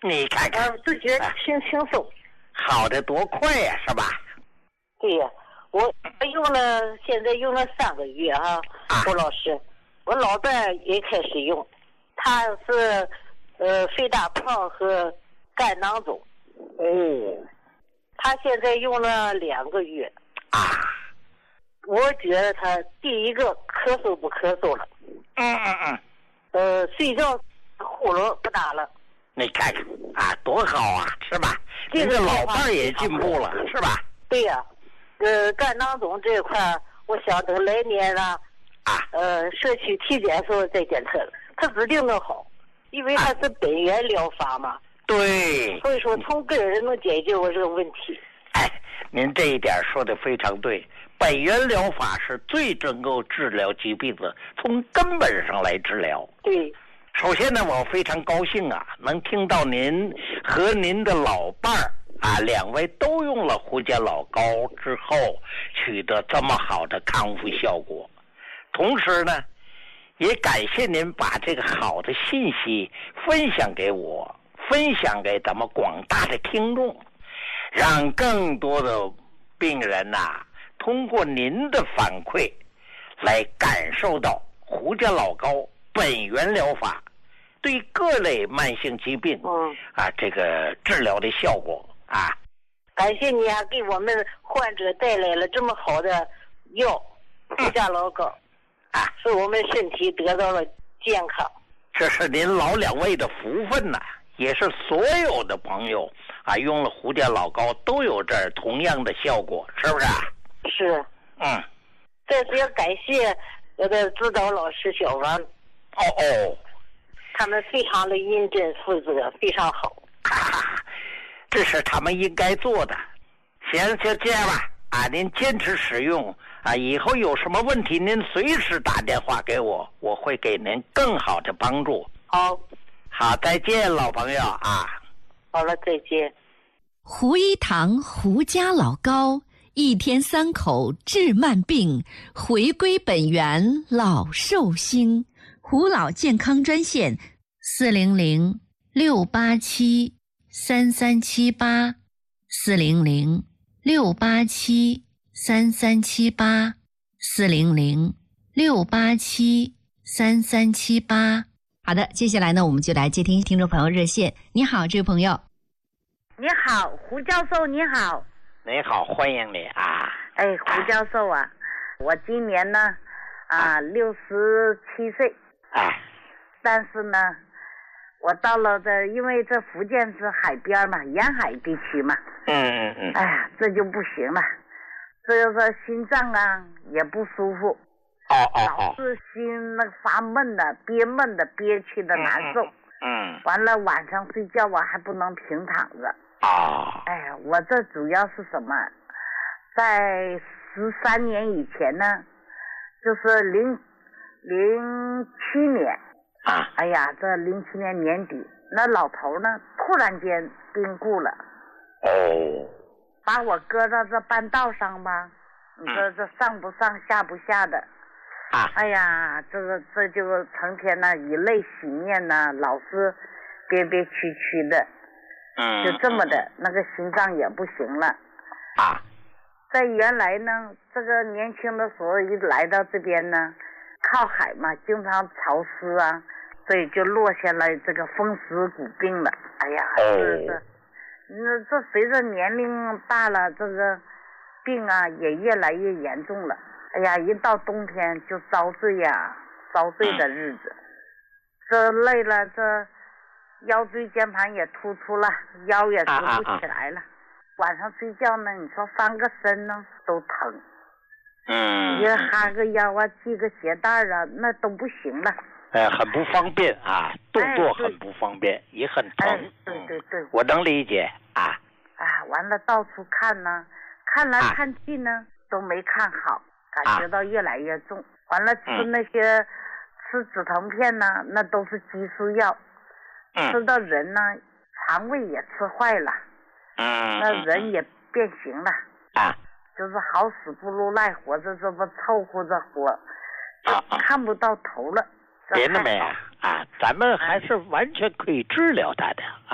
你看看， 就觉得挺轻松， 好的多快呀，是吧？ 对呀，我现在用了3个月啊，胡老师，我老伴也开始用，他是肺大胖和肝囊肿。 哦， 他现在用了2个月啊， 我觉得他第一个咳嗽不咳嗽了，睡觉呼噜不打了。 你看看啊，多好啊，是吧？这个老伴儿也进步了，是吧？ 对呀，肝囊肿这一块，我想等来年啊，社区体检时候再检测了，他指定能好，因为他是本源疗法嘛。 对， 所以说从根儿能解决我这个问题。 哎，您这一点说的非常对，本源疗法是最能够治疗疾病的，从根本上来治疗。 对。 首先呢，我非常高兴啊，能听到您和您的老伴儿啊2位都用了胡家老膏之后取得这么好的康复效果。同时呢，也感谢您把这个好的信息分享给我，分享给咱们广大的听众，让更多的病人通过您的反馈来感受到胡家老膏本源疗法对各类慢性疾病这个治疗的效果啊。 感谢你啊，给我们患者带来了这么好的药，胡家老膏使我们身体得到了健康。 这是您老2位的福分呐，也是所有的朋友用了胡家老膏都有这同样的效果，是不是？ 是。再次要感谢我的指导老师小王。他们非常的认真负责，非常好。 这是他们应该做的。行，就这样吧。您坚持使用以后有什么问题您随时打电话给我，我会给您更好的帮助。好，再见，老朋友啊。 好了，再见。 胡一堂胡家老膏，1天3口治慢病，回归本源老寿星。胡老健康专线400-687-3378，400-687-3378。好的，接下来呢，我们就来接听众朋友热线。你好，这位朋友。 你好，胡教授，你好。 你好，欢迎你啊。 胡教授啊，我今年呢67岁。但是呢，我到了因为这福建是海边嘛，沿海地区嘛。这就不行了，这个心脏也不舒服。老是心发闷的，憋闷的，憋屈的难受。完了晚上睡觉还不能平躺着。我这主要是什么？在13年以前呢，就是07年。这07年年底，那老头呢突然间病故了。把我搁到这半道上吧，你说这上不上下不下的。这就成天以泪洗面老是憋憋屈屈的。就这么的，那个心脏也不行了。在原来呢，这个年轻的时候一来到这边呢，靠海嘛，经常潮湿所以就落下了这个风湿骨病了。这随着年龄大了，这个病也越来越严重了。一到冬天就遭罪遭罪的日子。这累了，这腰椎间盘也突出了，腰也直不起来了。晚上睡觉呢，你说翻个身呢都疼。你哈个腰系个鞋带那都不行了。 很不方便动作很不方便，也很疼。 对， 我能理解完了到处看呢，看来看去呢都没看好，感觉到越来越重。完了吃那些吃止疼片呢，那都是激素药。吃到人呢肠胃也吃坏了。那人也变形了。就是好死不如赖活着，这不凑合着活，看不到头了。 别的没咱们还是完全可以治疗他的